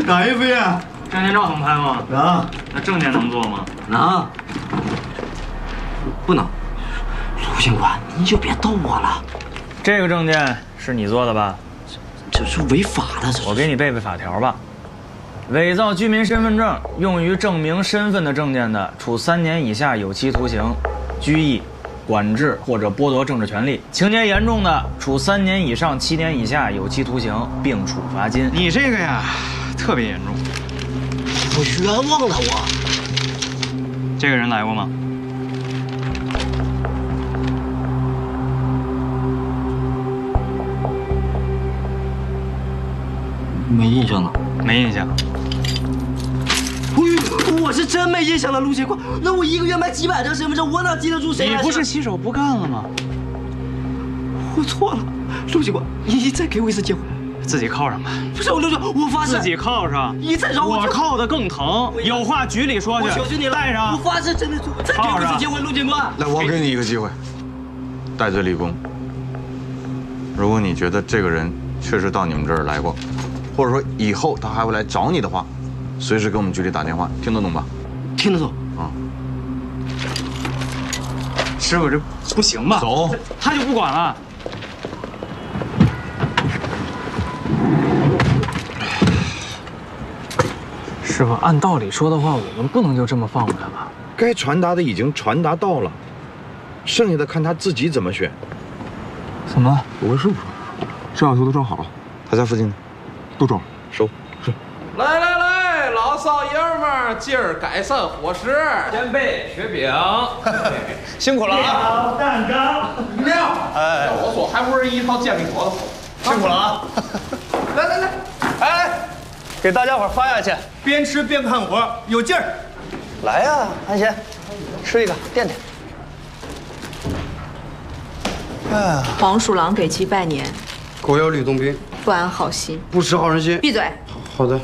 哪一飞啊？ 证件照能拍吗？ 能。 那证件能做吗？ 能。不能。陆警官，你就别逗我了。 这个证件是你做的吧？ 这是违法的。 我给你背背法条吧。伪造居民身份证用于证明身份的证件的，处3年以下有期徒刑、拘役、管制或者剥夺政治权利；情节严重的，处3年以上7年以下有期徒刑，并处罚金。 你这个呀，特别严重。 我冤枉了我。 这个人来过吗？ 没印象了。 没印象。 我是真没印象了，陆警官。那我1个月买几百张身份证，我哪记得住谁？ 你不是洗手不干了吗？ 我错了，陆警官，你再给我一次机会。 自己铐上吧。 不是我陆警官，我发誓。 自己铐上。 你再饶我。 我铐的更疼，有话局里说去。 我求求你了， 带上。 我发誓真的做。再给我一次机会，陆警官。 来，我给你一个机会，戴罪立功。如果你觉得这个人确实到你们这儿来过，或者说以后他还会来找你的话，随时给我们局里打电话，听得懂吧？ 听得懂。 师傅，这不行吧？ 走， 他就不管了。师傅，按道理说的话，我们不能就这么放过他吧？ 该传达的已经传达到了，剩下的看他自己怎么选。 怎么了？ 我跟师傅说，摄像头都装好了， 他家附近的都装收。 是。 来来来，老少爷们儿，今儿改善伙食， 先辈雪饼， 辛苦了啊！ 蛋糕， 饮料。哎，要我说，还不是一套煎饼果子好。 辛苦了啊！ 来来来， 哎，给大家伙发下去， 边吃边干活，有劲儿。 来呀，安贤，吃一个垫垫。 黄鼠狼给其拜年， 狗咬吕洞宾， 不安好心， 不识好人心。 闭嘴。 好的。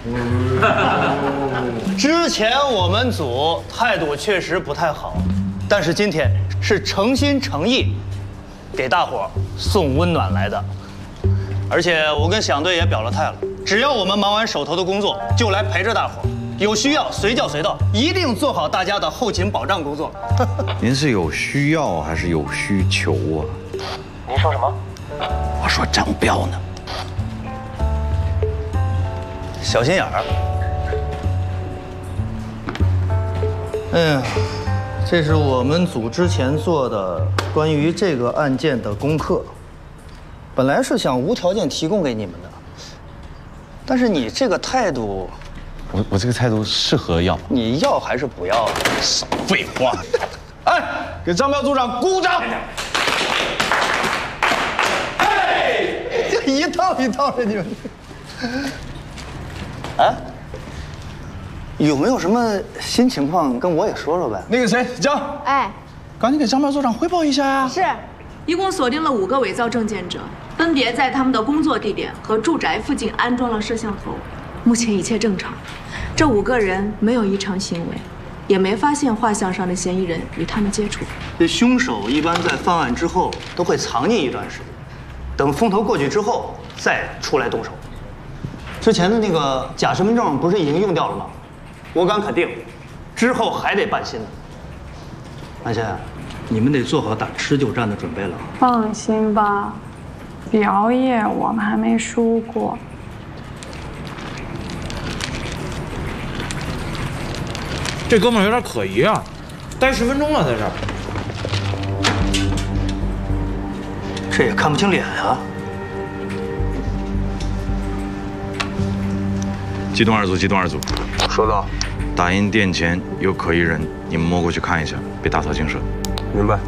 之前我们组态度确实不太好，但是今天是诚心诚意给大伙送温暖来的。而且我跟响队也表了态了，只要我们忙完手头的工作，就来陪着大伙，有需要随叫随到，一定做好大家的后勤保障工作。 您是有需要还是有需求啊？ 您说什么？ 我说张彪呢。 小心眼儿。哎呀，这是我们组之前做的关于这个案件的功课，本来是想无条件提供给你们的，但是你这个态度， 我这个态度适合要？ 你要还是不要啊？ 少废话！哎，给张彪组长鼓掌！ 哎，这一套一套的你们。啊？有没有什么新情况跟我也说说呗？ 那个谁，江， 哎， 赶紧给张彪组长汇报一下呀！ 是，一共锁定了5个伪造证件者，分别在他们的工作地点和住宅附近安装了摄像头。目前一切正常，这5个人没有异常行为，也没发现画像上的嫌疑人与他们接触。 这凶手一般在犯案之后都会藏匿一段时间，等风头过去之后再出来动手。之前的那个假身份证不是已经用掉了吗？我敢肯定，之后还得办新的。安贤，你们得做好打持久战的准备了。 放心吧，表演我们还没输过。 这哥们儿有点可疑啊，待10分钟了在这儿。 这也看不清脸啊。 机动2组，机动2组， 收到。 打印店前有可疑人，你们摸过去看一下，别打草惊蛇。 明白。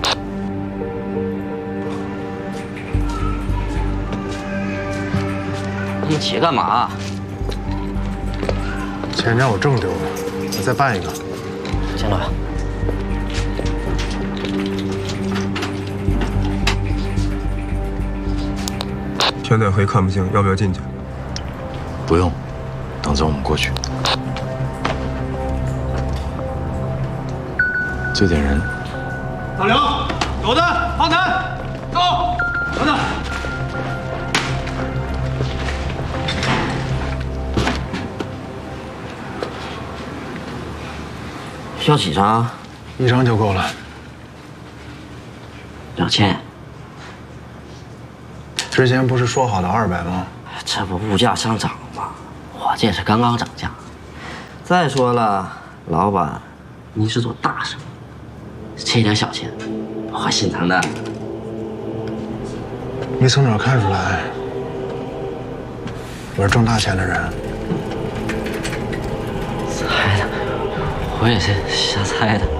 那么急干嘛？ 前天我证丢了，我再办一个。 进来。 现在黑看不清，要不要进去？ 不用，等着我们过去。这点人。 大刘，狗子，方谈，走，等等。 需要几张 ？1张就够了。 2000。 之前不是说好的200吗？ 这不物价上涨吗？我这也是刚刚涨价。再说了，老板，您是做大生意，这点小钱，我会心疼的。 你从哪儿看出来我是挣大钱的人？ 猜的，我也是瞎猜的。